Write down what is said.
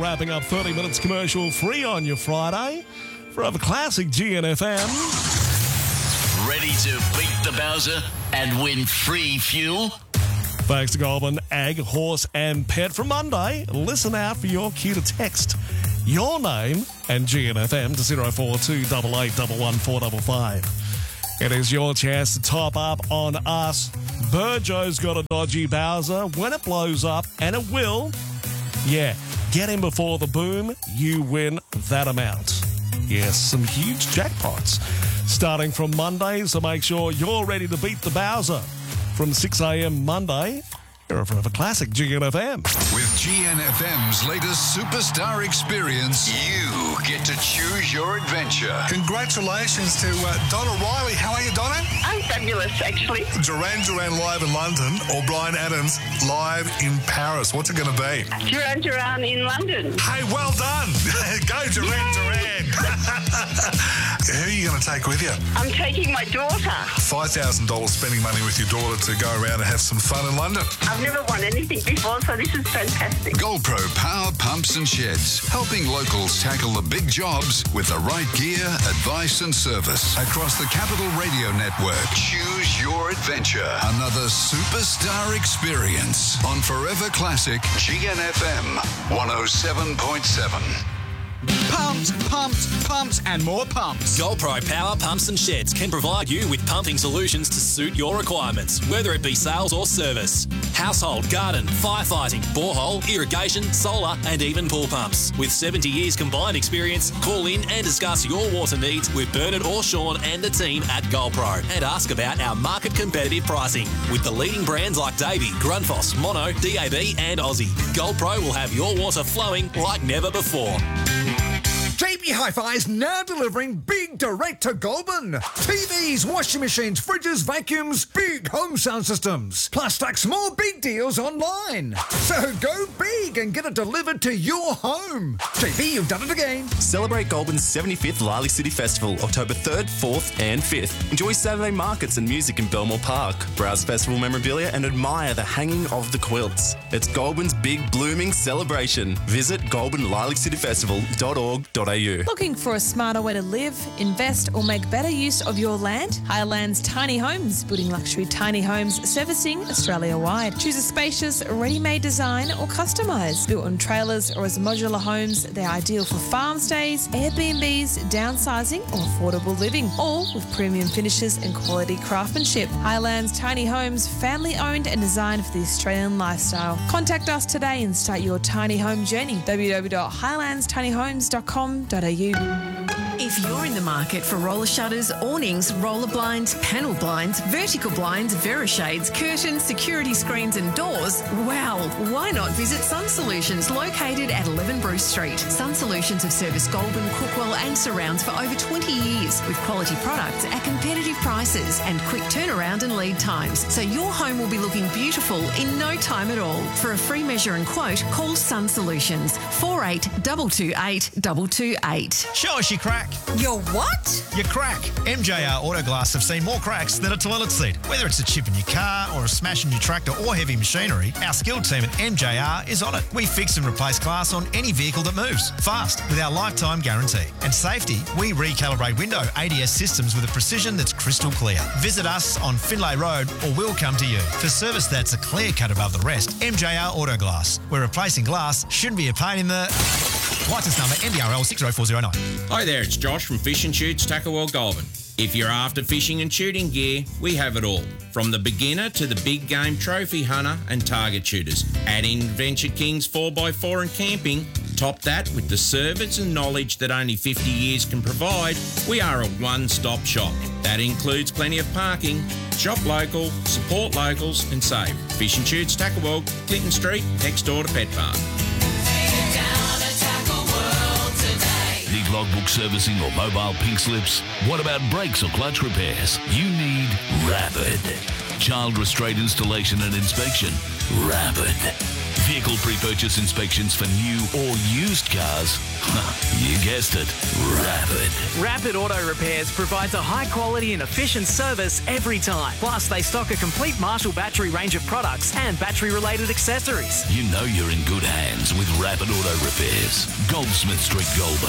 Wrapping up 30 minutes commercial free on your Friday for a classic GNFM. Ready to beat the Bowser and win free fuel? Thanks to Goulburn Ag, Horse and Pet. From Monday, listen out for your cue to text your name and GNFM to 042 8811 455. It is your chance to top up on us. Burjo's got a dodgy Bowser. When it blows up, and it will, yeah, get in before the boom, you win that amount. Yes, some huge jackpots starting from Monday, so make sure you're ready to beat the Bowser. From 6 a.m. Monday, you're a Forever Classic GNFM. With GNFM's latest superstar experience, you get to choose your adventure. Congratulations to Donna Riley. How are you, Donna? I'm fabulous, actually. Duran Duran live in London or Bryan Adams live in Paris. What's it going to be? Duran Duran in London. Hey, well done. Go Duran Duran. Who are you going to take with you? I'm taking my daughter. $5,000 spending money with your daughter to go around and have some fun in London. I've never won anything before, so this is fantastic. GoldPro Power Pumps and Sheds, helping locals tackle the big jobs with the right gear, advice and service. Across the Capital Radio Network, choose your adventure. Another superstar experience on Forever Classic GNFM 107.7. Pumped, pumped, pumped, and more pumps. GoldPro Power Pumps and Sheds can provide you with pumping solutions to suit your requirements, whether it be sales or service. Household, garden, firefighting, borehole, irrigation, solar, and even pool pumps. With 70 years combined experience, call in and discuss your water needs with Bernard or Sean and the team at GoldPro and ask about our market competitive pricing. With the leading brands like Davey, Grundfos, Mono, DAB, and Aussie, GoldPro will have your water flowing like never before. JB Hi-Fi is now delivering big direct to Goulburn. TVs, washing machines, fridges, vacuums, big home sound systems. Plus stack more big deals online. So go big and get it delivered to your home. JB, you've done it again. Celebrate Goulburn's 75th Lally City Festival, October 3rd, 4th and 5th. Enjoy Saturday markets and music in Belmore Park. Browse festival memorabilia and admire the hanging of the quilts. It's Goulburn's big blooming celebration. Visit goulburnlallycityfestival.org.au. Looking for a smarter way to live, invest or make better use of your land? Highlands Tiny Homes, building luxury tiny homes, servicing Australia-wide. Choose a spacious, ready-made design or customise. Built on trailers or as modular homes, they're ideal for farm stays, Airbnbs, downsizing or affordable living, all with premium finishes and quality craftsmanship. Highlands Tiny Homes, family-owned and designed for the Australian lifestyle. Contact us today and start your tiny home journey. www.highlandstinyhomes.com.au. If you're in the market for roller shutters, awnings, roller blinds, panel blinds, vertical blinds, Verishades, curtains, security screens and doors, wow, why not visit Sun Solutions, located at 11 Bruce Street. Sun Solutions have serviced Goulburn, Crookwell and surrounds for over 20 years with quality products at competitive prices and quick turnaround and lead times. So your home will be looking beautiful in no time at all. For a free measure and quote, call Sun Solutions 482228 228. Show us your crack. Your what? Your crack. MJR Autoglass have seen more cracks than a toilet seat. Whether it's a chip in your car or a smash in your tractor or heavy machinery, our skilled team at MJR is on it. We fix and replace glass on any vehicle that moves, fast, with our lifetime guarantee. And safety, we recalibrate window ADS systems with a precision that's crystal clear. Visit us on Finlay Road or we'll come to you. For service that's a clear cut above the rest, MJR Autoglass. Where replacing glass shouldn't be a pain in the... License number MBRL 60409. Hi there, it's Josh from Fish and Shoots, Tackle World Goulburn. If you're after fishing and shooting gear, we have it all. From the beginner to the big game trophy hunter and target shooters. Add in Venture Kings 4x4 and camping. Top that with the service and knowledge that only 50 years can provide. We are a one-stop shop. That includes plenty of parking. Shop local, support locals and save. Fish and Shoots, Tackle World, Clinton Street, next door to Pet Park. Need logbook servicing or mobile pink slips? What about brakes or clutch repairs? You need Rapid. Child restraint installation and inspection? Rapid. Vehicle pre-purchase inspections for new or used cars. You guessed it, Rapid. Rapid Auto Repairs provides a high quality and efficient service every time. Plus, they stock a complete Marshall battery range of products and battery-related accessories. You know you're in good hands with Rapid Auto Repairs. Goldsmith Street, Goulburn.